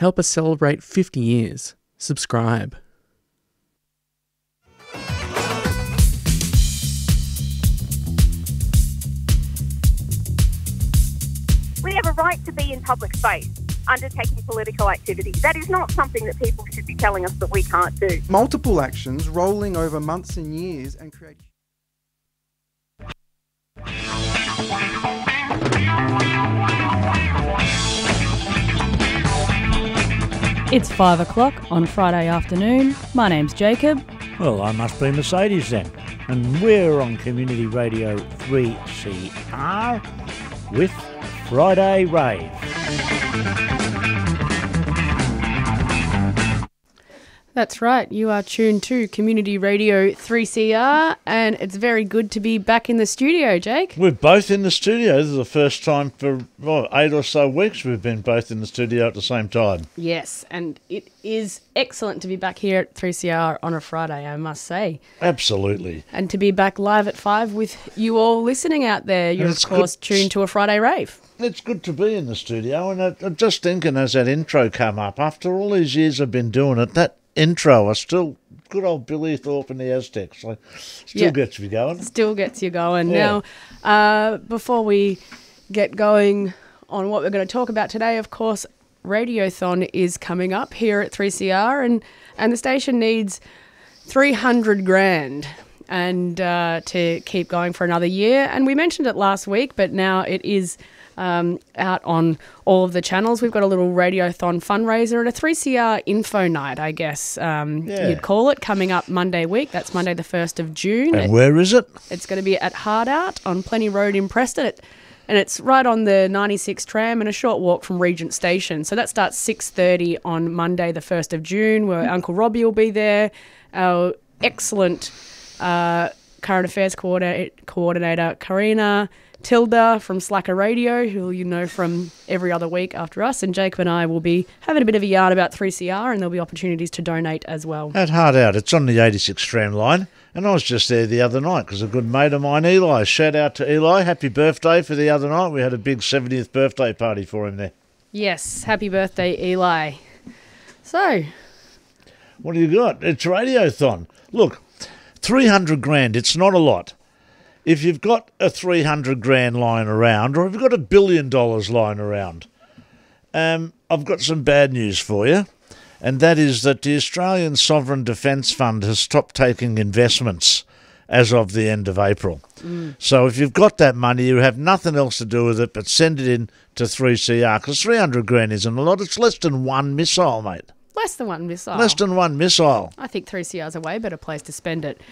Help us celebrate 50 years. Subscribe. We have a right to be in public space undertaking political activity. That is not something that people should be telling us that we can't do. Multiple actions rolling over months and years and create... It's 5 o'clock on Friday afternoon. My name's Jacob. Well, I must be Mercedes then. And we're on Community Radio 3CR with Friday Rave. That's right, you are tuned to Community Radio 3CR, and it's very good to be back in the studio, Jake. We're both in the studio. This is the first time for 8 or so weeks we've been both in the studio at the same time. Yes, and it is excellent to be back here at 3CR on a Friday, I must say. Absolutely. And to be back live at 5 with you all listening out there. You're, of course, tuned to a Friday Rave. It's good to be in the studio, and I'm just thinking as that intro come up, after all these years I've been doing it, that intro, I still, good old Billy Thorpe and the Aztecs, still gets me going. Still gets you going. Yeah. Now, before we get going on what we're going to talk about today, of course, Radiothon is coming up here at 3CR, and the station needs 300 grand and to keep going for another year. And we mentioned it last week, but now it is out on all of the channels. We've got a little Radiothon fundraiser and a 3CR info night, I guess you'd call it, coming up Monday week. That's Monday the 1st of June. And where is it? It's going to be at Hard Out on Plenty Road in Preston. And it's right on the 96 tram and a short walk from Regent Station. So that starts 6:30 on Monday the 1st of June, where Uncle Robbie will be there. Our excellent current affairs coordinator, Karina Tilda from Slacker Radio, who you know from every other week after us, and Jacob and I will be having a bit of a yarn about 3CR, and there'll be opportunities to donate as well. At Hard Out, it's on the 86 Strand line, and I was just there the other night because a good mate of mine, Eli, shout out to Eli, happy birthday for the other night. We had a big 70th birthday party for him there. Yes, happy birthday, Eli. So, what do you got? It's Radiothon. Look, 300 grand, it's not a lot. If you've got a 300 grand lying around, or if you've got $1 billion lying around, I've got some bad news for you, and that is that the Australian Sovereign Defence Fund has stopped taking investments as of the end of April. So if you've got that money, you have nothing else to do with it but send it in to 3CR, because 300 grand isn't a lot. It's less than one missile, mate. Less than one missile. Less than one missile. I think 3CR is a way better place to spend it.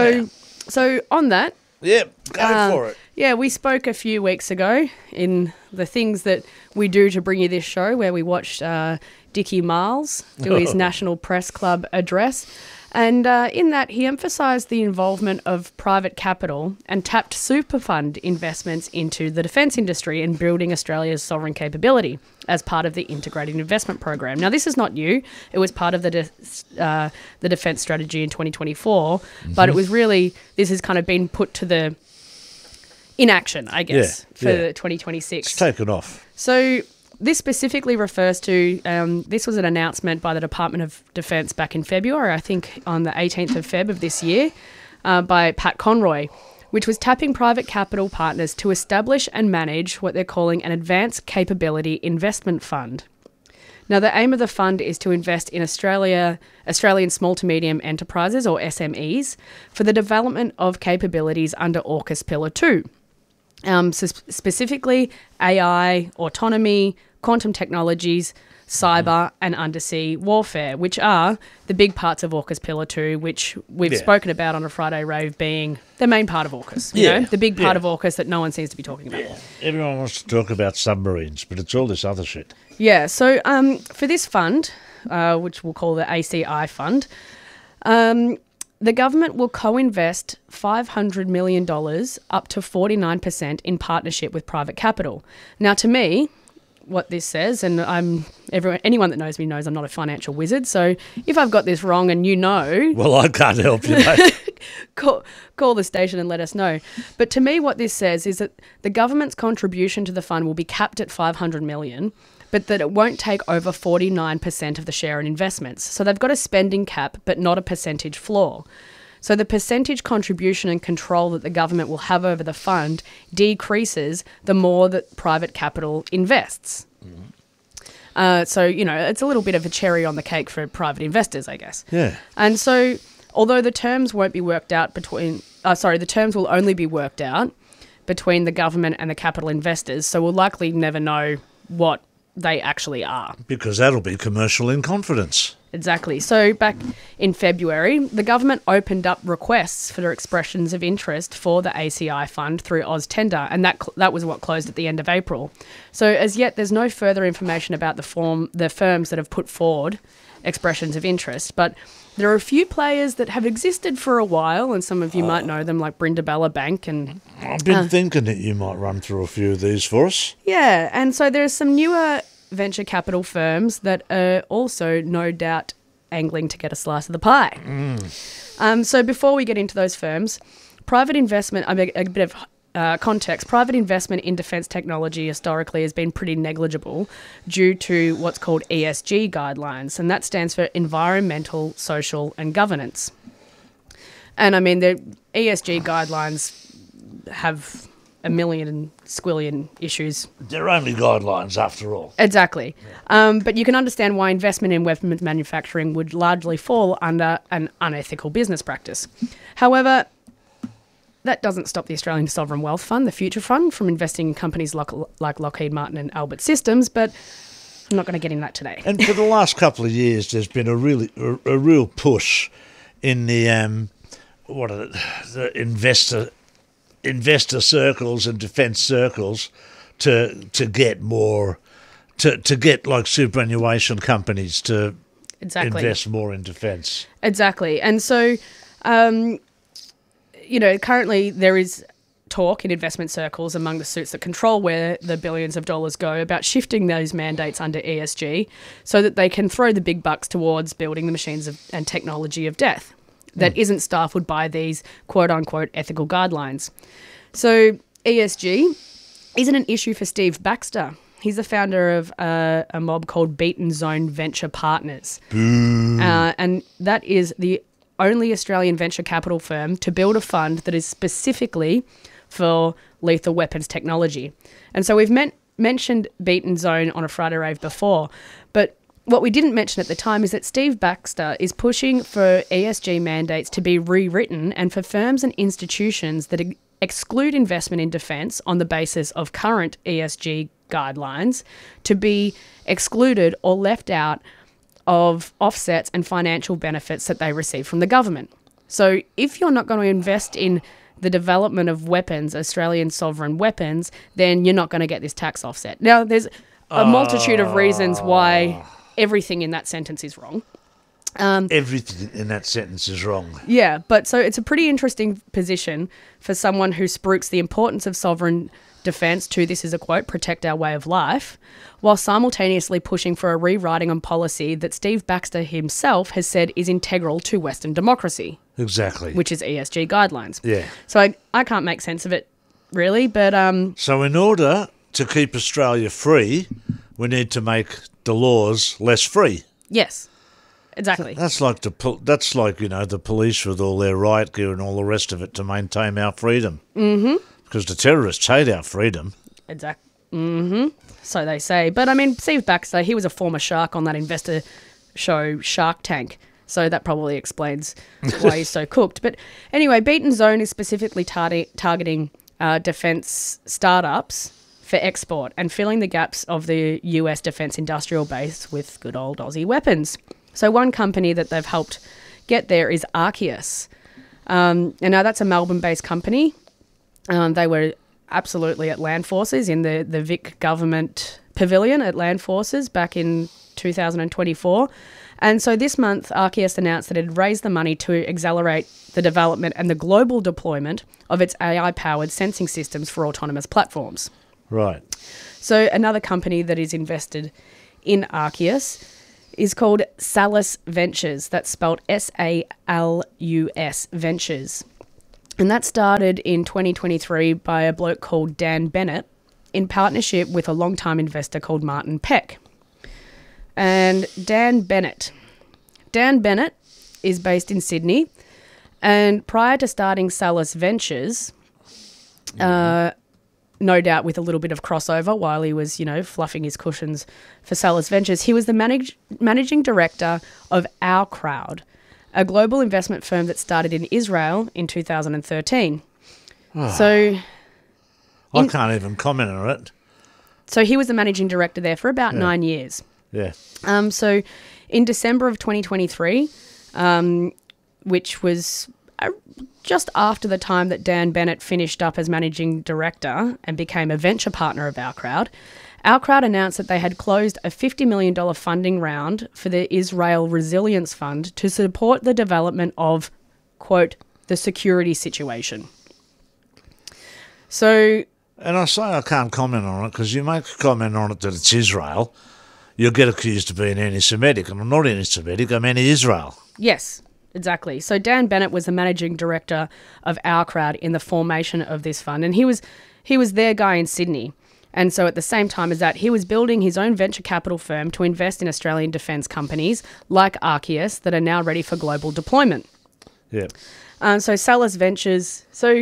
So on that, yeah, go for it. Yeah, we spoke a few weeks ago in the things that we do to bring you this show, where we watched Dickie Miles do his National Press Club address. And in that, he emphasised the involvement of private capital and tapped super fund investments into the defence industry and building Australia's sovereign capability as part of the Integrated Investment Program. Now, this is not new. It was part of the defence strategy in 2024, but it was really, this has kind of been put to the in action, I guess, for 2026. It's taken off. So this specifically refers to, this was an announcement by the Department of Defence back in February, I think on the 18th of Feb of this year, by Pat Conroy, which was tapping private capital partners to establish and manage what they're calling an Advanced Capability Investment Fund. Now, the aim of the fund is to invest in Australian small to medium enterprises, or SMEs, for the development of capabilities under AUKUS Pillar 2. So specifically AI, autonomy, quantum technologies, cyber and undersea warfare, which are the big parts of AUKUS Pillar 2, which we've spoken about on a Friday Rave being the main part of AUKUS, you know, the big part of AUKUS that no one seems to be talking about. Yeah. Everyone wants to talk about submarines, but it's all this other shit. Yeah, so for this fund, which we'll call the ACI fund, the government will co-invest $500 million up to 49% in partnership with private capital. Now, to me, what this says, and anyone that knows me knows I'm not a financial wizard, so if I've got this wrong and you know... Well, I can't help you, mate. call the station and let us know. But to me, what this says is that the government's contribution to the fund will be capped at $500 million, but that it won't take over 49% of the share in investments. So they've got a spending cap, but not a percentage floor. So the percentage contribution and control that the government will have over the fund decreases the more that private capital invests. So, you know, it's a little bit of a cherry on the cake for private investors, I guess. Yeah. And so, although the terms won't be worked out the terms will only be worked out between the government and the capital investors, so we'll likely never know what they actually are. Because that'll be commercial in confidence. Exactly. So back in February, the government opened up requests for expressions of interest for the ACI fund through AusTender, and that was what closed at the end of April. So as yet, there's no further information about the firms that have put forward expressions of interest, but there are a few players that have existed for a while, and some of you might know them, like Brindabella Bank. And I've been thinking that you might run through a few of these for us. yeah, and so there's some newer venture capital firms that are also no doubt angling to get a slice of the pie. So before we get into those firms, private investment, a bit of context, private investment in defence technology historically has been pretty negligible due to what's called ESG guidelines, and that stands for environmental, social and governance. And I mean, the ESG guidelines have a million and squillion issues. They're only guidelines after all. Exactly. But you can understand why investment in weapons manufacturing would largely fall under an unethical business practice. However, that doesn't stop the Australian Sovereign Wealth Fund, the Future Fund, from investing in companies like Lockheed Martin and Albert Systems, but I'm not going to get into that today. And for the last couple of years, there's been a real push in the investor circles and defence circles to get more to get like superannuation companies to invest more in defence. Exactly. And so currently there is talk in investment circles among the suits that control where the billions of dollars go about shifting those mandates under ESG so that they can throw the big bucks towards building the machines and technology of death that isn't stifled by these quote-unquote ethical guidelines. So ESG isn't an issue for Steve Baxter. He's the founder of a mob called Beaton Zone Venture Partners. And that is the only Australian venture capital firm to build a fund that is specifically for lethal weapons technology. And so we've mentioned Beaton Zone on a Friday Rave before, but what we didn't mention at the time is that Steve Baxter is pushing for ESG mandates to be rewritten and for firms and institutions that exclude investment in defence on the basis of current ESG guidelines to be excluded or left out of offsets and financial benefits that they receive from the government. So if you're not going to invest in the development of weapons, Australian sovereign weapons, then you're not going to get this tax offset. Now, there's a multitude of reasons why everything in that sentence is wrong. Everything in that sentence is wrong. Yeah, but so it's a pretty interesting position for someone who spruiks the importance of sovereign defence to, this is a quote, protect our way of life, while simultaneously pushing for a rewriting on policy that Steve Baxter himself has said is integral to Western democracy. Exactly. Which is ESG guidelines. Yeah. So I can't make sense of it, really, but... So in order to keep Australia free, we need to make the laws less free. Yes, exactly. That's like the police with all their riot gear and all the rest of it to maintain our freedom. Mm-hmm. Because the terrorists hate our freedom. Exactly. Mm-hmm. So they say. But I mean, Steve Baxter, he was a former shark on that investor show Shark Tank. So that probably explains why he's so cooked. But anyway, Beaton Zone is specifically targeting defence startups for export and filling the gaps of the US defence industrial base with good old Aussie weapons. So one company that they've helped get there is Arceus. And now that's a Melbourne-based company. They were absolutely at Land Forces in the Vic Government Pavilion at Land Forces back in 2024. And so this month, Arceus announced that it had raised the money to accelerate the development and the global deployment of its AI-powered sensing systems for autonomous platforms. Right. So another company that is invested in Arceus is called Salus Ventures. That's spelled SALUS Ventures. And that started in 2023 by a bloke called Dan Bennett in partnership with a long-time investor called Martin Peck. And Dan Bennett. Dan Bennett is based in Sydney, and prior to starting Salus Ventures, no doubt with a little bit of crossover while he was, fluffing his cushions for Salus Ventures, he was the managing director of Our Crowd, a global investment firm that started in Israel in 2013. So I can't even comment on it. So he was the managing director there for about 9 years. Yeah. So in December of 2023, which was just after the time that Dan Bennett finished up as managing director and became a venture partner of Our Crowd announced that they had closed a $50 million funding round for the Israel Resilience Fund to support the development of, quote, the security situation. So... And I say I can't comment on it because you make a comment on it that it's Israel, you'll get accused of being anti-Semitic. And I'm not anti-Semitic, I'm anti-Israel. Yes, exactly. So Dan Bennett was the managing director of Our Crowd in the formation of this fund, and he was their guy in Sydney. And so at the same time as that, he was building his own venture capital firm to invest in Australian defence companies like Arceus that are now ready for global deployment. Yeah. So Salus Ventures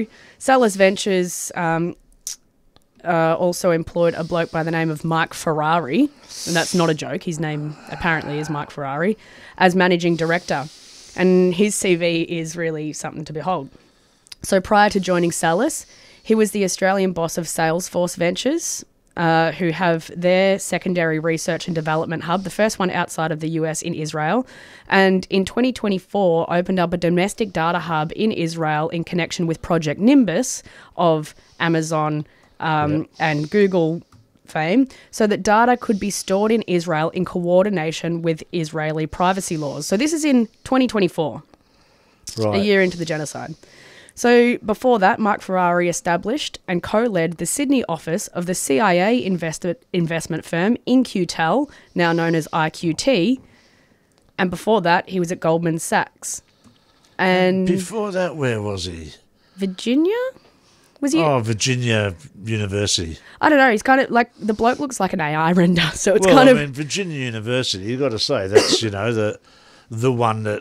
also employed a bloke by the name of Mike Ferrari, and that's not a joke, his name apparently is Mike Ferrari, as managing director. And his CV is really something to behold. So prior to joining Salus, he was the Australian boss of Salesforce Ventures, who have their secondary research and development hub, the first one outside of the US in Israel. And in 2024, opened up a domestic data hub in Israel in connection with Project Nimbus of Amazon and Google fame, so that data could be stored in Israel in coordination with Israeli privacy laws. So this is in 2024, a year into the genocide. So before that, Mike Ferrari established and co-led the Sydney office of the CIA investment firm In-Q-Tel, now known as IQT. And before that, he was at Goldman Sachs. And before that, where was he? Virginia? Was he? Oh, Virginia University. I don't know. He's kind of like, the bloke looks like an AI render. So it's Virginia University, you've got to say, that's, the one that,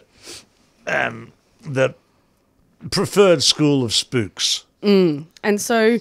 the preferred school of spooks. And so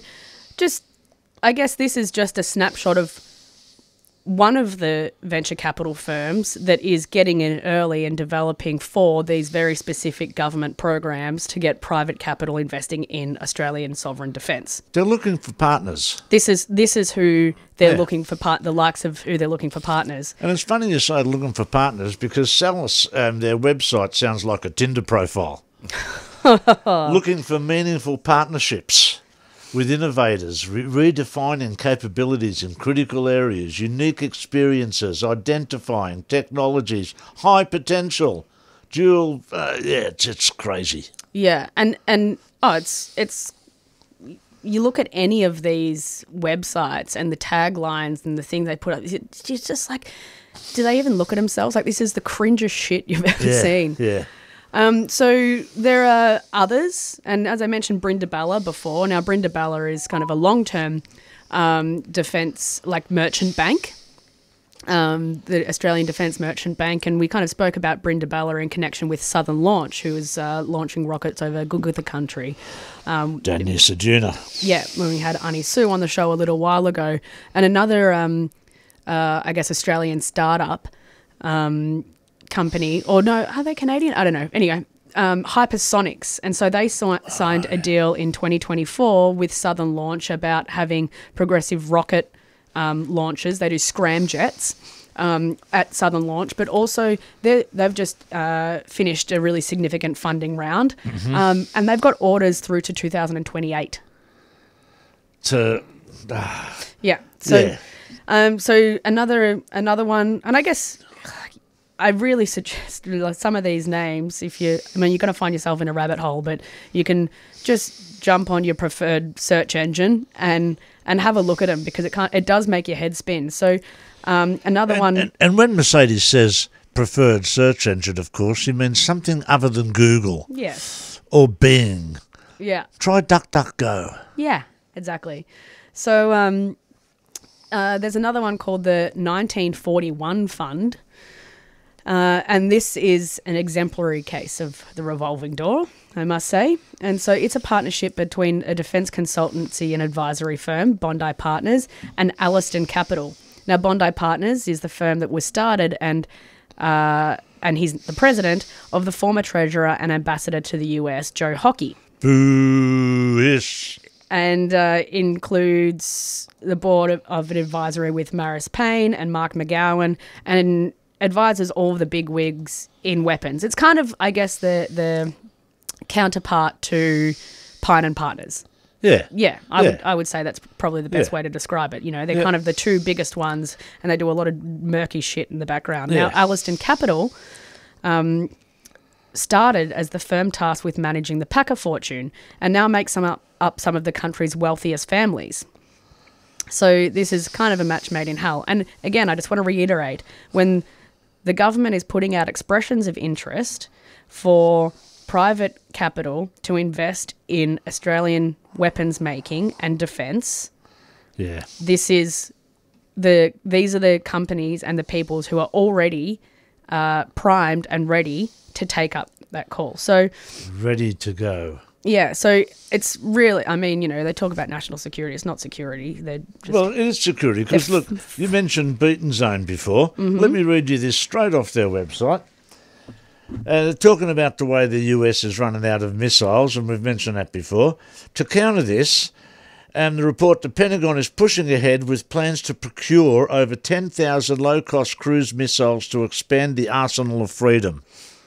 I guess this is just a snapshot of one of the venture capital firms that is getting in early and developing for these very specific government programs to get private capital investing in Australian sovereign defence. They're looking for partners. This is who they're looking for, the likes of who they're looking for partners. And it's funny you say looking for partners because Salus, their website sounds like a Tinder profile. Looking for meaningful partnerships with innovators, redefining capabilities in critical areas, unique experiences, identifying technologies, high potential, dual. It's crazy. Yeah, and it's. You look at any of these websites and the taglines and the things they put up. It's just like, do they even look at themselves? Like, this is the cringest shit you've ever seen. Yeah. So there are others, and as I mentioned, Brindabella before. Now, Brindabella is kind of a long-term defence, like merchant bank, the Australian Defence Merchant Bank, and we kind of spoke about Brindabella in connection with Southern Launch, who is launching rockets over Gugutha country. Down near Ceduna. Yeah, when we had Ani Sue on the show a little while ago. And another, I guess, Australian startup company, or no, are they Canadian? I don't know. Anyway, Hypersonics. And so they signed a deal in 2024 with Southern Launch about having progressive rocket launches. They do scramjets at Southern Launch, but also they've just finished a really significant funding round, and they've got orders through to 2028. Yeah. So, so another one, and I guess I really suggest some of these names. You're going to find yourself in a rabbit hole, but you can just jump on your preferred search engine and have a look at them, because it does make your head spin. So another one. And when Mercedes says preferred search engine, of course, she means something other than Google. Yes. Or Bing. Yeah. Try DuckDuckGo. Yeah, exactly. So There's another one called the 1941 Fund. And this is an exemplary case of the revolving door, I must say. And so it's a partnership between a defence consultancy and advisory firm, Bondi Partners, and Alliston Capital. Now, Bondi Partners is the firm that was started, and he's the president of the former treasurer and ambassador to the US, Joe Hockey. Boo-ish. And includes the board of an advisory with Maris Payne and Mark McGowan, and advises all of the big wigs in weapons. It's kind of, I guess, the counterpart to Pine and Partners. Yeah. Yeah, I would say that's probably the best way to describe it. You know, they're kind of the two biggest ones, and they do a lot of murky shit in the background. Yeah. Now, Alliston Capital started as the firm tasked with managing the Packer fortune, and now makes up some of the country's wealthiest families. So this is kind of a match made in hell. And again, I just want to reiterate, when the government is putting out expressions of interest for private capital to invest in Australian weapons making and defence, these are the companies and the peoples who are already primed and ready to take up that call. So ready to go. Yeah, so it's really, I mean, you know, they talk about national security. It's not security. They're just, Well, it is security because, look, you mentioned Beaton Zone before. Mm-hmm. Let me read you this straight off their website. They're talking about the way the US is running out of missiles, and we've mentioned that before. To counter this, and the report, the Pentagon is pushing ahead with plans to procure over 10,000 low-cost cruise missiles to expand the arsenal of freedom.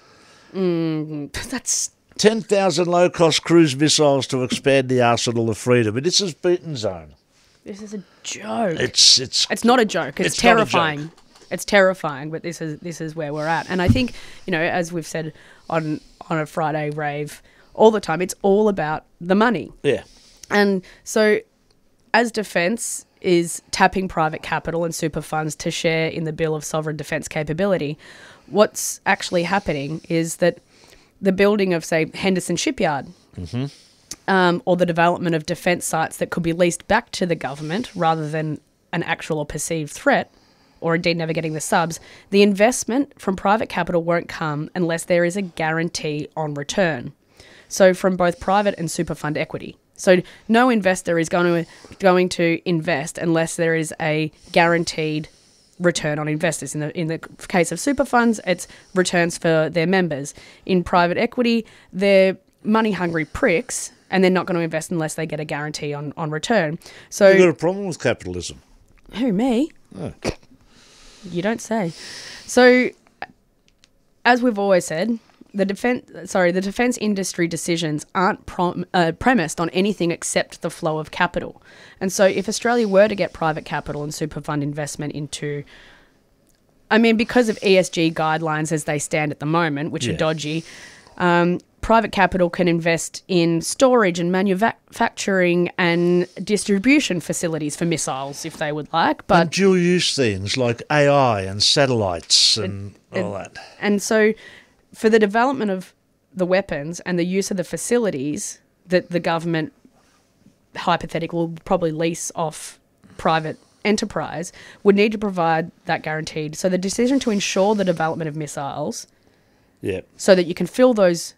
that's 10,000 low-cost cruise missiles to expand the arsenal of freedom. And this is Beaton Zone. this is a joke. It's It's not a joke. It's It's not a terrifying. joke. It's terrifying, but this is where we're at. And I think, you know, as we've said on a Friday rave all the time, it's all about the money. Yeah. And so as defence is tapping private capital and super funds to share in the bill of sovereign defence capability, what's actually happening is that the building of, say, Henderson Shipyard, or the development of defence sites that could be leased back to the government rather than an actual or perceived threat, or indeed never getting the subs, the investment from private capital won't come unless there is a guarantee on return. So from both private and super fund equity. So no investor is going to invest unless there is a guaranteed return on investors. In the case of super funds, it's returns for their members. In private equity, they're money hungry pricks, and they're not going to invest unless they get a guarantee on return. So You've got a problem with capitalism. who, me? Oh. You don't say. So, as we've always said, the defence industry decisions aren't premised on anything except the flow of capital. And so if Australia were to get private capital and super fund investment into, I mean, because of ESG guidelines as they stand at the moment, which are dodgy, private capital can invest in storage and manufacturing and distribution facilities for missiles if they would like. But And dual use things like AI and satellites and all that. And so for the development of the weapons and the use of the facilities that the government hypothetically will probably lease off private enterprise would need to provide that guaranteed. So the decision to ensure the development of missiles so that you can fill those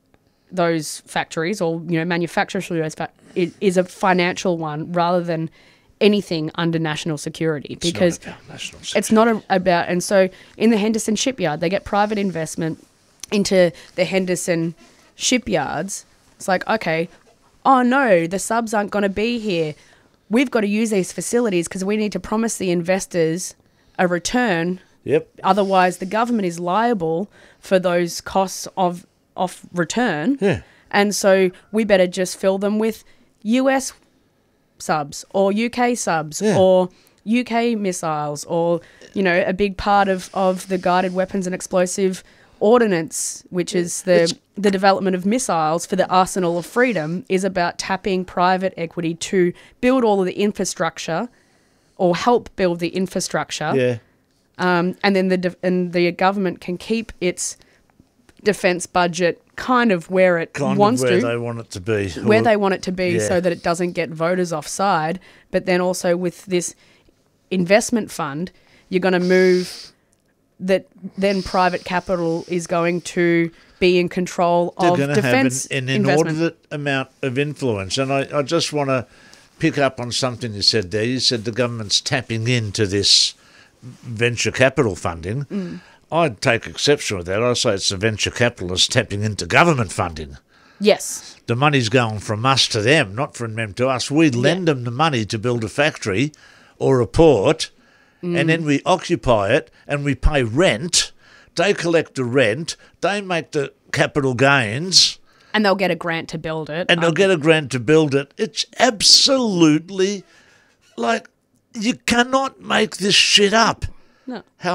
factories or, you know, manufacture through those is a financial one rather than anything under national security, because it's not about national security. it's not about. And so in the Henderson Shipyard, they get private investment into the Henderson shipyards. It's like, okay, oh no, the subs aren't going to be here. We've got to use these facilities because we need to promise the investors a return. Yep. Otherwise, the government is liable for those costs of return. Yeah. And so we better just fill them with US subs or UK subs or UK missiles or, you know, a big part of the guided weapons and explosive ordnance, which is the development of missiles for the arsenal of freedom, is about tapping private equity to build all of the infrastructure or help build the infrastructure. Yeah. And then the government can keep its defence budget kind of where it wants where to. they want it to be. Where they want it to be Yeah. so that it doesn't get voters offside. But then also with this investment fund, you're going to move that then private capital is going to be in control They're of going to have defence an investment. inordinate amount of influence. And I just want to pick up on something you said there. You said the government's tapping into this venture capital funding. I'd take exception with that. I say it's the venture capitalists tapping into government funding. Yes. The money's going from us to them, not from them to us. We lend them the money to build a factory or a port, and then we occupy it and we pay rent. They collect the rent. They make the capital gains. And they'll get a grant to build it. And they'll get a grant to build it. It's absolutely like you cannot make this shit up. No. How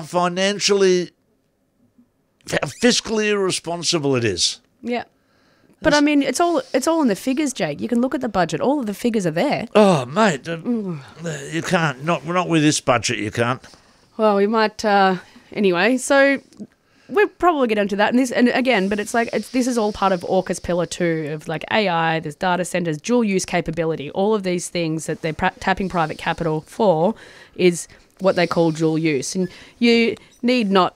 fiscally irresponsible it is. Yeah. But I mean, it's all in the figures, Jake. You can look at the budget. All of the figures are there. Oh, mate, you can't. Not with this budget, you can't. Well, we might anyway. So we'll probably get into that. And again, but it's like this is all part of AUKUS Pillar 2 of like AI. There's data centers, dual use capability. All of these things that they're tapping private capital for is what they call dual use. And you need not.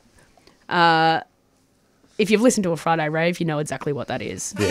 If you've listened to a Friday Rave, you know exactly what that is. Yeah.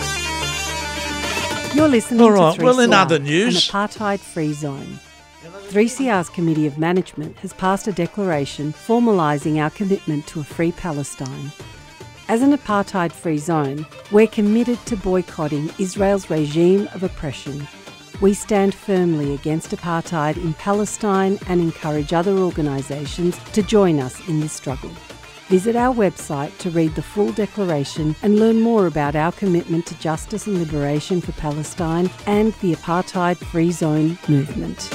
You're listening All right, to 3CR, well, in other news- an apartheid-free zone. 3CR's Committee of Management has passed a declaration formalising our commitment to a free Palestine. As an apartheid-free zone, we're committed to boycotting Israel's regime of oppression. We stand firmly against apartheid in Palestine and encourage other organisations to join us in this struggle. Visit our website to read the full declaration and learn more about our commitment to justice and liberation for Palestine and the apartheid-free zone movement.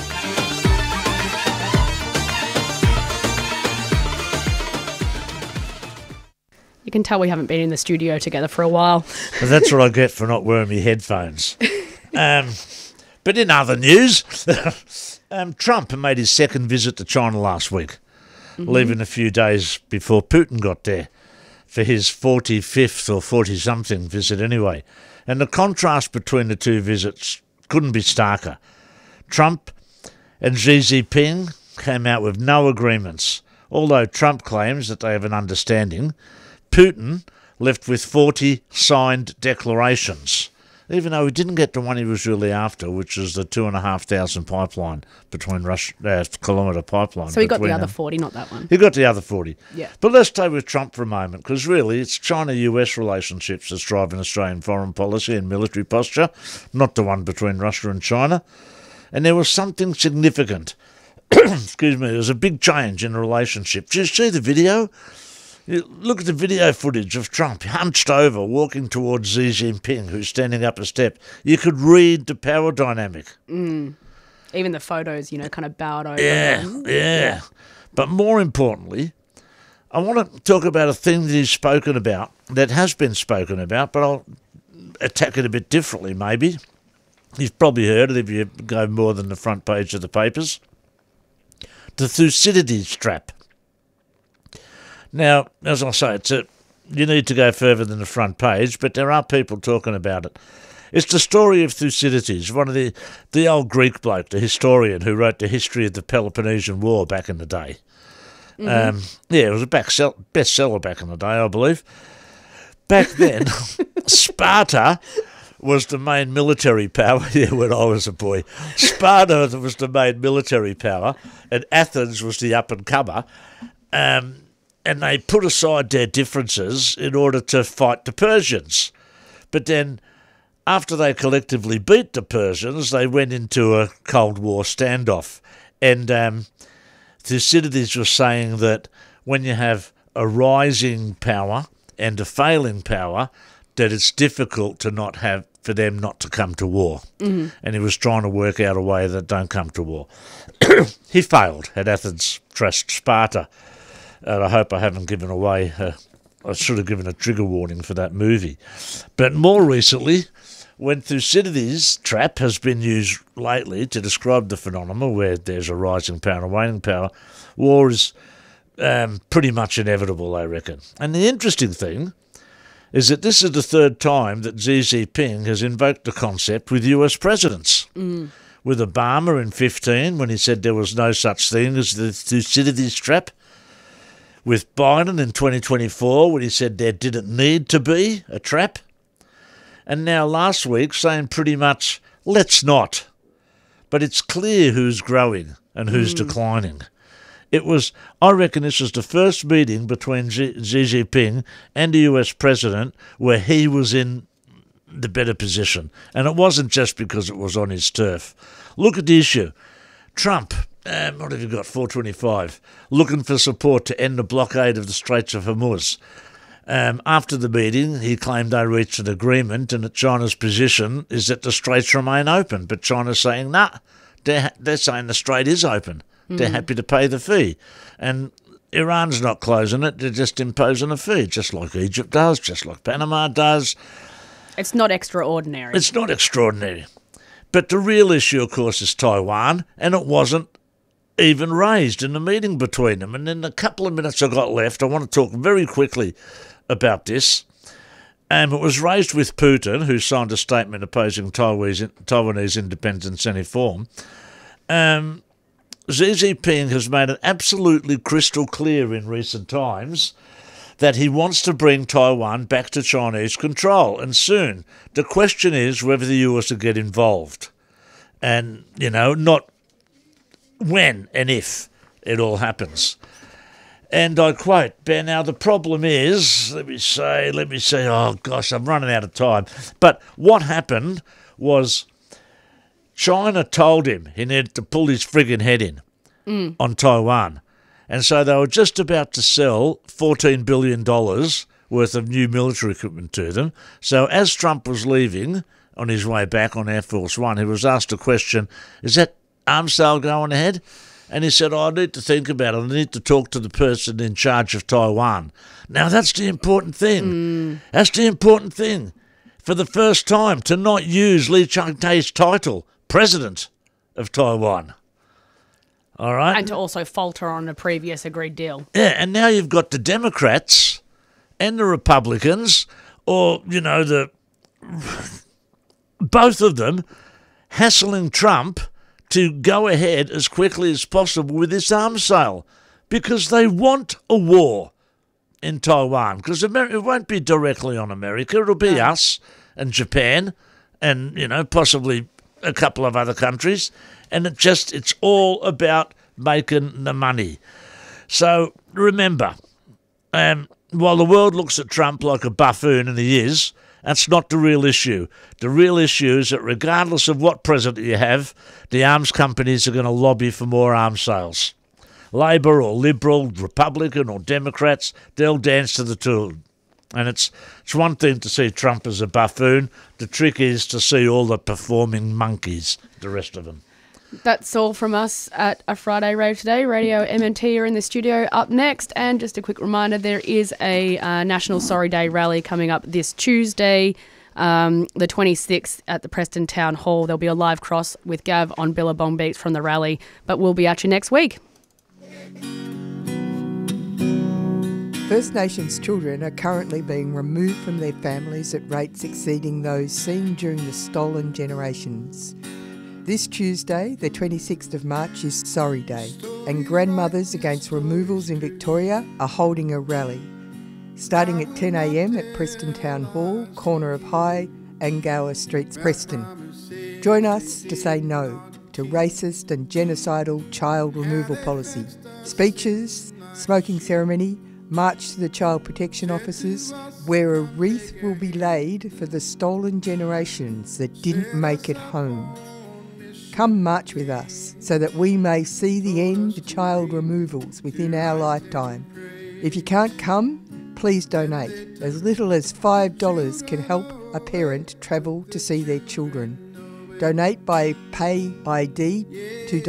You can tell we haven't been in the studio together for a while. But that's what I get for not wearing my headphones. But in other news, Trump made his second visit to China last week, leaving a few days before Putin got there for his 45th or 40-something visit anyway. And the contrast between the two visits couldn't be starker. Trump and Xi Jinping came out with no agreements. Although Trump claims that they have an understanding, Putin left with 40 signed declarations, even though he didn't get the one he was really after, which is the 2,500 pipeline between kilometre pipeline. So he got the between other them. 40, not that one. He got the other 40. Yeah. But let's stay with Trump for a moment, because really it's China-US relationships that's driving Australian foreign policy and military posture, not the one between Russia and China. And there was something significant. Excuse me, there was a big change in the relationship. Did you see the video? You look at the video footage of Trump hunched over, walking towards Xi Jinping, who's standing up a step. You could read the power dynamic. Even the photos, kind of bowed over. Yeah. But more importantly, I want to talk about a thing that he's spoken about, that has been spoken about, but I'll attack it a bit differently maybe. You've probably heard it if you go more than the front page of the papers. The Thucydides trap. Now, as I say, you need to go further than the front page, but there are people talking about it. It's the story of Thucydides, one of the old Greek bloke, the historian who wrote the history of the Peloponnesian War back in the day. It was a bestseller back in the day, I believe. Back then, Sparta was the main military power. Yeah, when I was a boy. Sparta was the main military power, and Athens was the up-and-comer. And they put aside their differences in order to fight the Persians. But then, after they collectively beat the Persians, they went into a Cold War standoff. And Thucydides was saying that when you have a rising power and a failing power, that it's difficult for them not to come to war. And he was trying to work out a way that don't come to war. He failed at Athens, trashed Sparta. And I hope I haven't given away, I should have given a trigger warning for that movie. But more recently, when Thucydides' trap has been used lately to describe the phenomenon where there's a rising power and a waning power, war is pretty much inevitable, I reckon. And the interesting thing is that this is the third time that Xi Jinping has invoked the concept with US presidents. with Obama in 15 when he said there was no such thing as the Thucydides trap, with Biden in 2024 when he said there didn't need to be a trap, and now last week saying pretty much, let's not. But it's clear who's growing and who's declining. I reckon this was the first meeting between Xi Jinping and the US president where he was in the better position. And it wasn't just because it was on his turf. Look at the issue. Trump, what have you got, 425, looking for support to end the blockade of the Straits of Hormuz. After the meeting, he claimed they reached an agreement and that China's position is that the straits remain open. But China's saying, nah, they're saying the strait is open. They're happy to pay the fee. And Iran's not closing it, they're just imposing a fee, just like Egypt does, just like Panama does. It's not extraordinary. It's not extraordinary. But the real issue, of course, is Taiwan, and it wasn't even raised in the meeting between them. And in the couple of minutes I've got left, I want to talk very quickly about this. It was raised with Putin, who signed a statement opposing Taiwanese independence in any form. Xi Jinping has made it absolutely crystal clear in recent times that he wants to bring Taiwan back to Chinese control, and soon. The question is whether the US will get involved. And, not when and if it all happens. And I quote, now the problem is, let me say, oh gosh, I'm running out of time. But what happened was China told him he needed to pull his friggin' head in on Taiwan. And so they were just about to sell $14 billion worth of new military equipment to them. So as Trump was leaving on his way back on Air Force One, he was asked a question, is that arms sale going ahead? And he said, I need to think about it. I need to talk to the person in charge of Taiwan. Now, that's the important thing. That's the important thing. For the first time, to not use Lee Chang-tai's title, President of Taiwan. All right? And to also falter on a previous agreed deal. Yeah, and now you've got the Democrats and the Republicans, or, both of them hassling Trump to go ahead as quickly as possible with this arms sale because they want a war in Taiwan, because it won't be directly on America. It'll be us and Japan and, possibly a couple of other countries. And it's all about making the money. So remember, while the world looks at Trump like a buffoon, and he is, that's not the real issue. The real issue is that regardless of what president you have, the arms companies are going to lobby for more arms sales. Labor or Liberal, Republican or Democrats, they'll dance to the tune. And it's one thing to see Trump as a buffoon. The trick is to see all the performing monkeys, the rest of them. That's all from us at A Friday Rave Today. Radio MNT are in the studio up next. And just a quick reminder, there is a National Sorry Day rally coming up this Tuesday, the 26th at the Preston Town Hall. There'll be a live cross with Gav on Billabong Beats from the rally. But we'll be at you next week. First Nations children are currently being removed from their families at rates exceeding those seen during the stolen generations. This Tuesday, the 26th of March, is Sorry Day, and Grandmothers Against Removals in Victoria are holding a rally, starting at 10 a.m. at Preston Town Hall, corner of High and Gower Streets, Preston. Join us to say no to racist and genocidal child removal policy. Speeches, smoking ceremony, march to the Child Protection Offices, where a wreath will be laid for the stolen generations that didn't make it home. Come march with us so that we may see the end to child removals within our lifetime. If you can't come, please donate. As little as $5 can help a parent travel to see their children. Donate by Pay ID to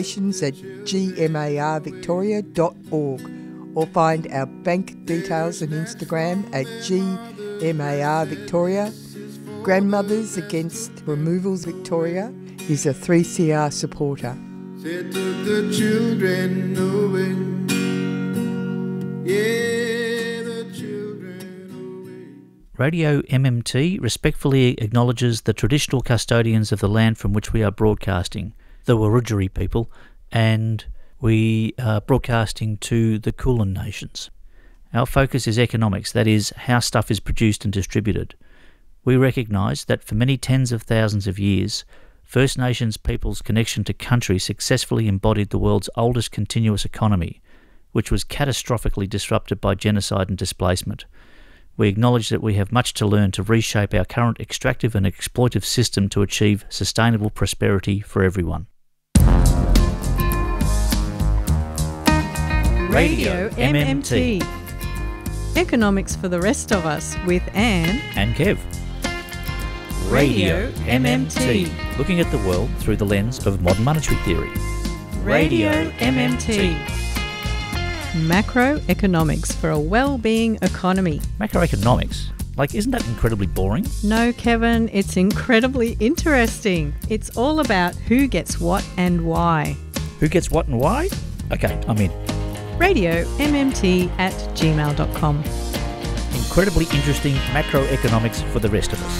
donations@gmarvictoria.org or find our bank details on Instagram at gmarvictoria. Grandmothers Against Removals Victoria is a 3CR supporter. They took the children away. Yeah, the children away. Radio MMT respectfully acknowledges the traditional custodians of the land from which we are broadcasting, the Wurundjeri people, and we are broadcasting to the Kulin Nations. Our focus is economics, that is, how stuff is produced and distributed. We recognise that for many tens of thousands of years, First Nations people's connection to country successfully embodied the world's oldest continuous economy, which was catastrophically disrupted by genocide and displacement. We acknowledge that we have much to learn to reshape our current extractive and exploitive system to achieve sustainable prosperity for everyone. Radio MMT. Economics for the rest of us with Anne and Kev. Radio MMT. Looking at the world through the lens of modern monetary theory. Radio MMT. Macroeconomics for a well-being economy. Macroeconomics? Like, isn't that incredibly boring? No, Kevin, it's incredibly interesting. It's all about who gets what and why. Who gets what and why? Okay, I'm in. RadioMMT@gmail.com. Incredibly interesting macroeconomics for the rest of us.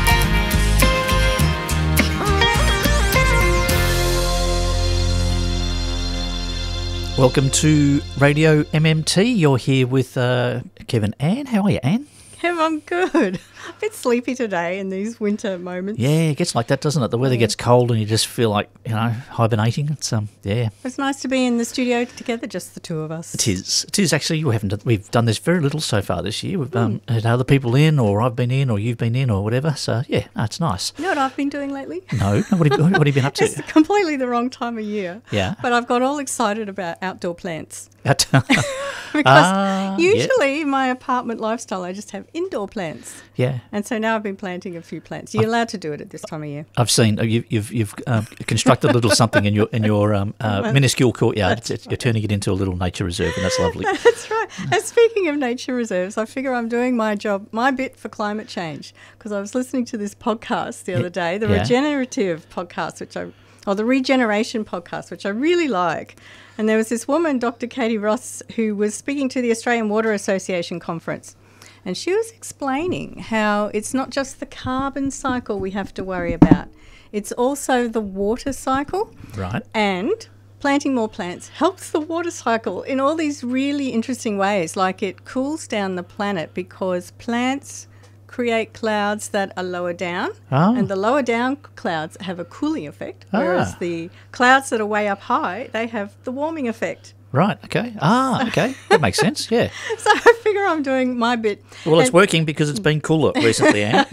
Welcome to Radio MMT. You're here with Kevin. Anne, how are you, Anne? Kev, I'm good. A bit sleepy today in these winter moments. Yeah, it gets like that, doesn't it? The weather gets cold and you just feel like, hibernating. It's yeah. It's nice to be in the studio together, just the two of us. It is. It is actually. We've done this very little so far this year. We've had other people in, or I've been in, or you've been in, or whatever. So yeah, it's nice. You know what I've been doing lately? No. What have you been up to? It's completely the wrong time of year. Yeah. But I've got all excited about outdoor plants. Because usually in my apartment lifestyle, I just have indoor plants. Yeah. And so now I've been planting a few plants. You're allowed to do it at this time of year. I've seen you've constructed a little something in your minuscule courtyard. You're turning it into a little nature reserve, and that's lovely. That's right. And speaking of nature reserves, I figure I'm doing my bit for climate change, because I was listening to this podcast the other day, the regenerative podcast, the regeneration podcast, which I really like. And there was this woman, Dr. Katie Ross, who was speaking to the Australian Water Association conference. And she was explaining how it's not just the carbon cycle we have to worry about. It's also the water cycle. Right. And planting more plants helps the water cycle in all these really interesting ways. Like, it cools down the planet because plants create clouds that are lower down, and the lower down clouds have a cooling effect, whereas the clouds that are way up high, they have the warming effect. Right, okay. Okay. That makes sense, yeah. So I figure I'm doing my bit. Well, it's working because it's been cooler recently, Anne.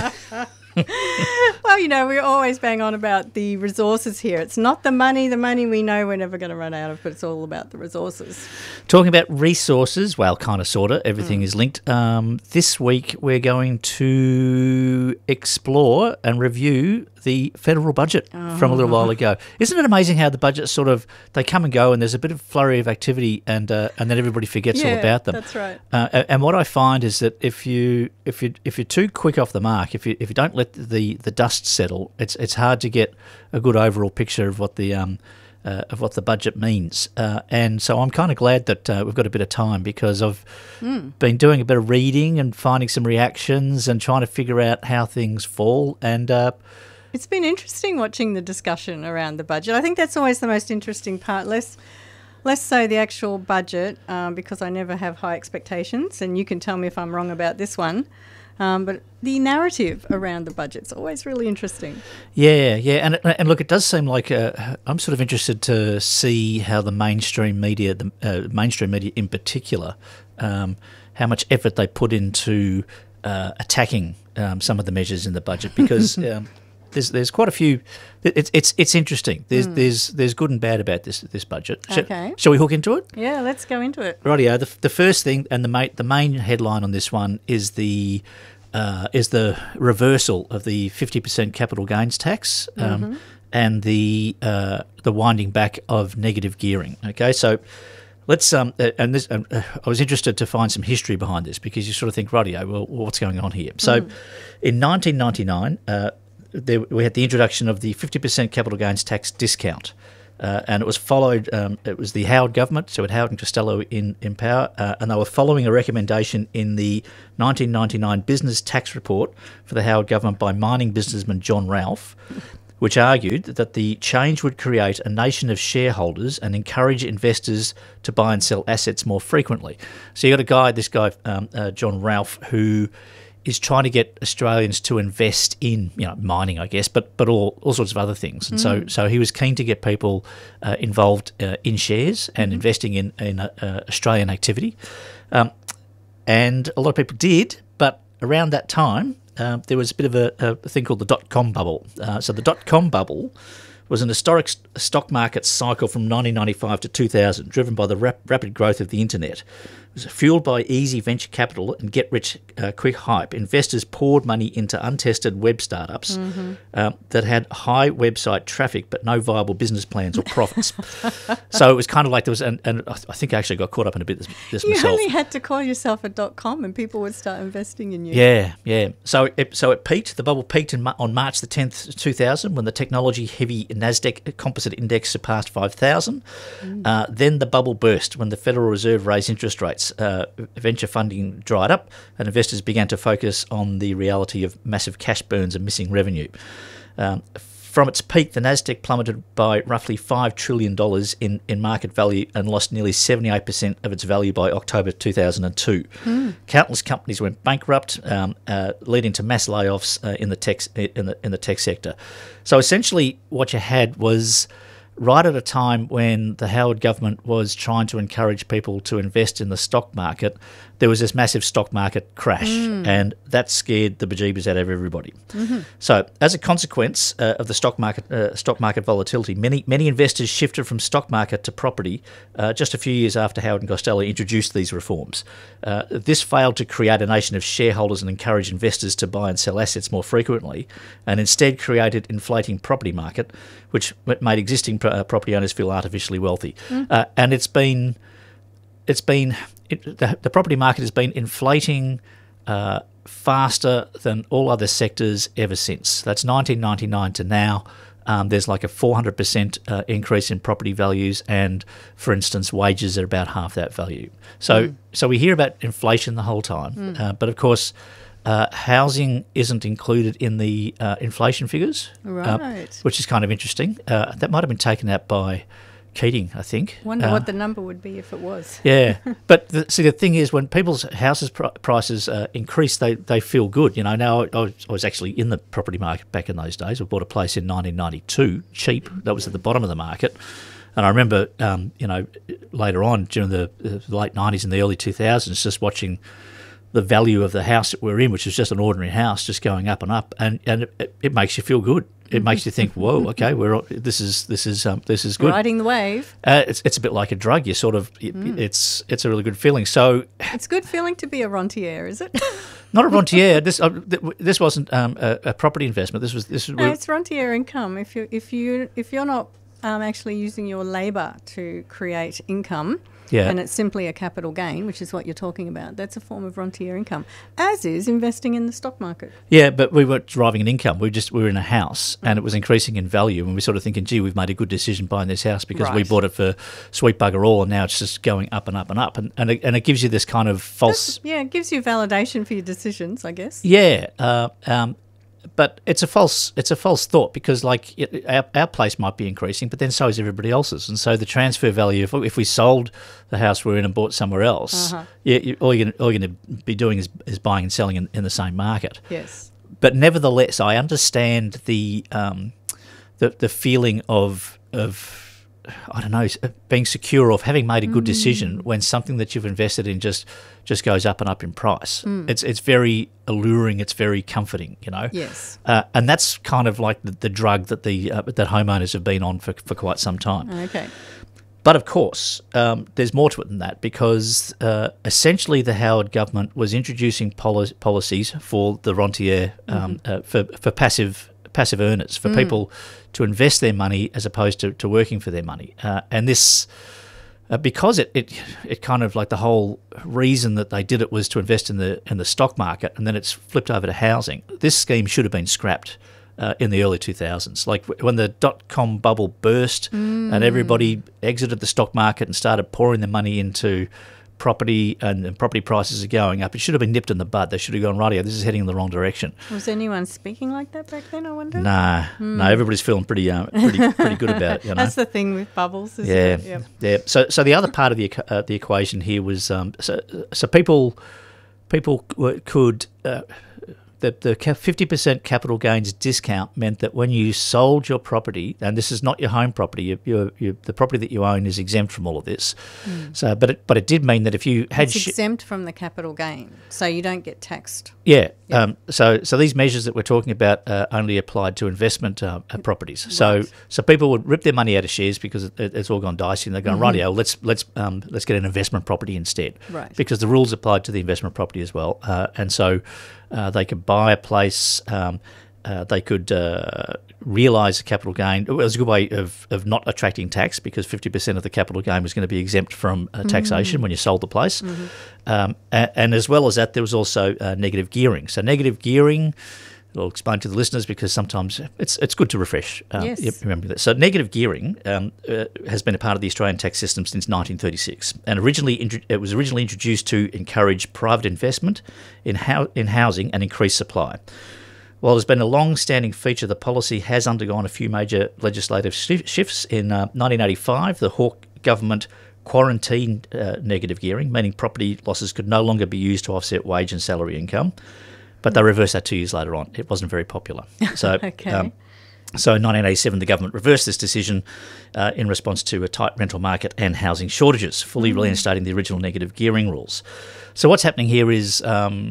Well, we always bang on about the resources here. It's not the money. The money we know we're never going to run out of, but it's all about the resources. Talking about resources, well, kind of, sort of, everything is linked. This week we're going to explore and review the federal budget from a little while ago. Isn't it amazing how the budgets they come and go, and there's a bit of flurry of activity, and then everybody forgets all about them. That's right. And what I find is that if you're too quick off the mark, if you don't let the dust settle, it's hard to get a good overall picture of what the budget means. And so I'm kind of glad that we've got a bit of time, because I've been doing a bit of reading and finding some reactions and trying to figure out how things fall. And it's been interesting watching the discussion around the budget. I think that's always the most interesting part. Less so the actual budget, because I never have high expectations, and you can tell me if I'm wrong about this one. But the narrative around the budget's always really interesting. Yeah, and look, it does seem like I'm sort of interested to see how the mainstream media in particular, how much effort they put into attacking some of the measures in the budget, because there's quite a few. It's interesting. There's good and bad about this budget. Okay. Shall we hook into it? Yeah, let's go into it. Rightio. The first thing, and the main headline on this one is the reversal of the 50% capital gains tax, and the winding back of negative gearing. Okay, so let's I was interested to find some history behind this, because you sort of think, rightio, well, what's going on here? So, in 1999. We had the introduction of the 50% capital gains tax discount, And it was followed, it was the Howard government, so it Howard and Costello in power, and they were following a recommendation in the 1999 Business Tax Report for the Howard government by mining businessman John Ralph, which argued that the change would create a nation of shareholders and encourage investors to buy and sell assets more frequently. So you got this guy, John Ralph, who is trying to get Australians to invest in, mining, I guess, but all sorts of other things. And so he was keen to get people involved in shares and investing in Australian activity. And a lot of people did, but around that time, there was a bit of a thing called the dot-com bubble. So the dot-com bubble was an historic stock market cycle from 1995 to 2000, driven by the rapid growth of the internet. It was fueled by easy venture capital and get-rich-quick hype. Investors poured money into untested web startups that had high website traffic but no viable business plans or profits. So it was kind of like there was, and I think I actually got caught up in a bit this you myself. You only had to call yourself a .com and people would start investing in you. Yeah. So it peaked. The bubble peaked on March the 10th, 2000, when the technology-heavy Nasdaq Composite Index surpassed 5,000. Then the bubble burst when the Federal Reserve raised interest rates. Venture funding dried up, and investors began to focus on the reality of massive cash burns and missing revenue. From its peak, the Nasdaq plummeted by roughly $5 trillion in market value and lost nearly 78% of its value by October 2002. Countless companies went bankrupt, leading to mass layoffs in the tech sector. So essentially, what you had was, right at a time when the Howard government was trying to encourage people to invest in the stock market, there was this massive stock market crash, and that scared the bejeebers out of everybody. So, as a consequence of the stock market volatility, many investors shifted from stock market to property just a few years after Howard and Costello introduced these reforms. This failed to create a nation of shareholders and encourage investors to buy and sell assets more frequently, and instead created inflating property market, which made existing property owners feel artificially wealthy. And the property market has been inflating faster than all other sectors ever since. That's 1999 to now. There's like a 400% increase in property values, and, for instance, wages are about half that value. So we hear about inflation the whole time, but of course, housing isn't included in the inflation figures, which is kind of interesting. That might have been taken out by Keating, I think. Wonder what the number would be if it was. Yeah, but the thing is, when people's houses prices increase, they feel good. Now I was actually in the property market back in those days. I bought a place in 1992, cheap. That was at the bottom of the market. And I remember, later on during the late 90s and the early 2000s, just watching the value of the house that we're in, which is just an ordinary house, just going up and up, and it makes you feel good. It makes you think, whoa, okay, this is good. Riding the wave. It's a bit like a drug. You sort of it's a really good feeling. So it's a good feeling to be a rentier, is it? Not a rentier. This wasn't a property investment. It's rentier income. If you're not actually using your labour to create income. Yeah. And it's simply a capital gain, which is what you're talking about. That's a form of rentier income, as is investing in the stock market. Yeah, but we weren't deriving an income. We were in a house, and it was increasing in value, and we're sort of thinking, gee, we've made a good decision buying this house because we bought it for sweet bugger all, and now it's just going up and up and up. And it gives you this kind of false... it gives you validation for your decisions, I guess. Yeah, but it's a false thought, because like our place might be increasing, but then so is everybody else's, and so the transfer value. If we sold the house we're in and bought somewhere else, all you're going to be doing is buying and selling in the same market. Yes. But nevertheless, I understand the feeling of I don't know, being secure of having made a good decision when something that you've invested in just goes up and up in price. It's very alluring. It's very comforting, Yes. And that's kind of like the drug that that homeowners have been on for quite some time. Okay. But of course, there's more to it than that, because essentially the Howard government was introducing policies for the rentier, for passive earners, for people to invest their money as opposed to working for their money. And this, because it kind of like the whole reason that they did it was to invest in the stock market, and then it's flipped over to housing. This scheme should have been scrapped in the early 2000s. Like when the dot-com bubble burst and everybody exited the stock market and started pouring their money into property, and property prices are going up. It should have been nipped in the bud. They should have gone, rightio, this is heading in the wrong direction. Was anyone speaking like that back then, I wonder? No, everybody's feeling pretty good about it. You know? That's the thing with bubbles, isn't it? Yep. Yeah. So the other part of the equation here was so people could. The 50% capital gains discount meant that when you sold your property, and this is not your home property, the property that you own is exempt from all of this. So, but it did mean that if you had it's exempt from the capital gain, so you don't get taxed. Yeah. So these measures that we're talking about only applied to investment properties. Right. So people would rip their money out of shares because it's all gone dicey, and they're going, rightio, let's get an investment property instead. Right. Because the rules applied to the investment property as well, and so. They could buy a place, they could realise a capital gain. It was a good way of not attracting tax because 50% of the capital gain was going to be exempt from taxation when you sold the place. And as well as that, there was also negative gearing. So negative gearing, I'll explain to the listeners because sometimes it's good to refresh. Yes. Remember that. So negative gearing has been a part of the Australian tax system since 1936, and it was originally introduced to encourage private investment in housing and increase supply. While there's been a long-standing feature, the policy has undergone a few major legislative shifts. In 1985, the Hawke government quarantined negative gearing, meaning property losses could no longer be used to offset wage and salary income. But they reversed that 2 years later on. It wasn't very popular. So, Okay. So in 1987, the government reversed this decision in response to a tight rental market and housing shortages, fully reinstating the original negative gearing rules. So what's happening here is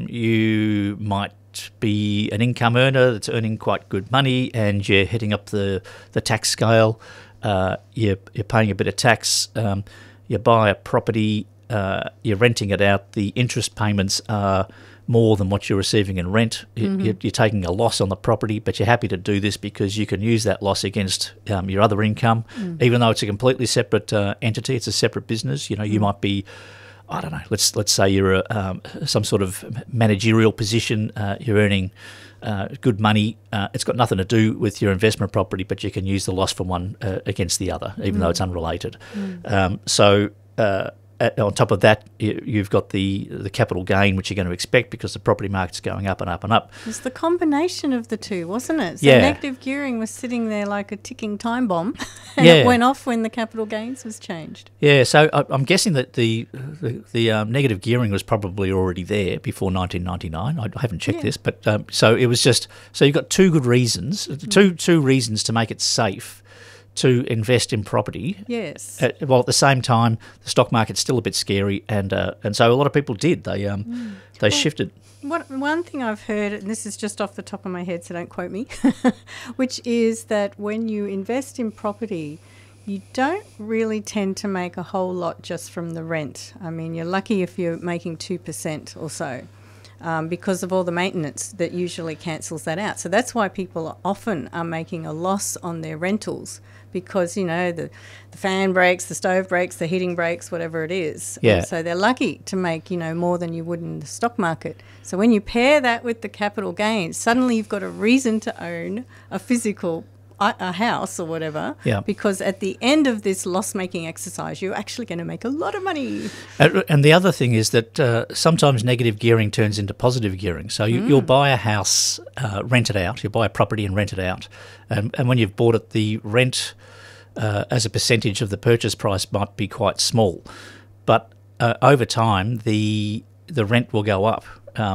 you might be an income earner that's earning quite good money and you're heading up the tax scale. You're paying a bit of tax. You buy a property. You're renting it out. The interest payments are more than what you're receiving in rent. You're taking a loss on the property, but you're happy to do this because you can use that loss against your other income, even though it's a completely separate entity. It's a separate business. You know, you might be, I don't know. Let's say you're some sort of managerial position. You're earning good money. It's got nothing to do with your investment property, but you can use the loss from one against the other, even though it's unrelated. On top of that, you've got the capital gain, which you're going to expect because the property market's going up and up and up. It was the combination of the two, wasn't it? So Yeah. negative gearing was sitting there like a ticking time bomb, and Yeah. it went off when the capital gains was changed. Yeah, so I'm guessing that the negative gearing was probably already there before 1999. I haven't checked this, but so it was just so you've got two good reasons, two reasons to make it safe to invest in property. Yes. While at the same time, the stock market's still a bit scary, and so a lot of people did. They shifted. One thing I've heard, and this is just off the top of my head, so don't quote me, which is that when you invest in property, you don't really tend to make a whole lot just from the rent. I mean, you're lucky if you're making 2% or so. Because of all the maintenance that usually cancels that out. So that's why people often are making a loss on their rentals because, you know, the fan breaks, the stove breaks, the heating breaks, whatever it is. Yeah. And so they're lucky to make, you know, more than you would in the stock market. So when you pair that with the capital gains, suddenly you've got a reason to own a physical a house or whatever, because at the end of this loss-making exercise, you're actually going to make a lot of money. And the other thing is that sometimes negative gearing turns into positive gearing. So you'll buy a house, rent it out. You'll buy a property and rent it out. And when you've bought it, the rent as a percentage of the purchase price might be quite small. But over time, the rent will go up.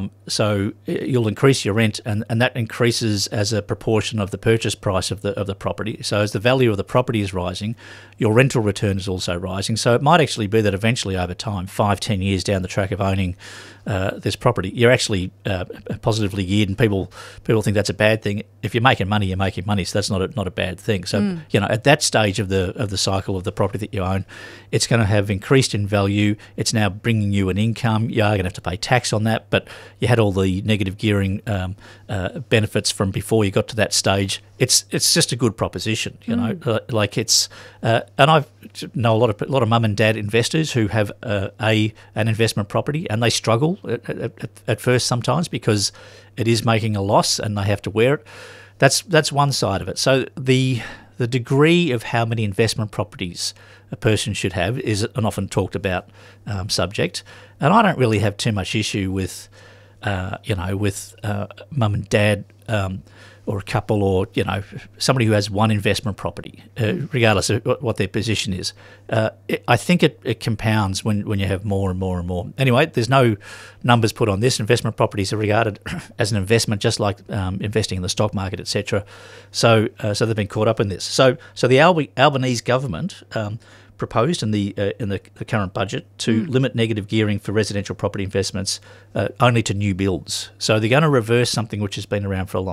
So you'll increase your rent, and that increases as a proportion of the purchase price of the property. So as the value of the property is rising, your rental return is also rising. So it might actually be that eventually over time, 5-10 years down the track of owning this property, you're actually positively geared, and people think that's a bad thing. If you're making money, you're making money, so that's not a bad thing. So you know, at that stage of the cycle of the property that you own, it's going to have increased in value. It's now bringing you an income. You are going to have to pay tax on that, but you had all the negative gearing benefits from before you got to that stage. It's just a good proposition, you know. Like it's and I know a lot of mum and dad investors who have an investment property, and they struggle at first sometimes because it is making a loss and they have to wear it. that's one side of it. So the degree of how many investment properties a person should have is an often talked about subject, and I don't really have too much issue with mum and dad or a couple, or somebody who has one investment property, regardless of what their position is. I think it compounds when you have more and more and more. Anyway, there's no numbers put on this. Investment properties are regarded as an investment, just like investing in the stock market, etc. So they've been caught up in this. So the Albanese government proposed in the current budget to limit negative gearing for residential property investments only to new builds. So they're going to reverse something which has been around for a long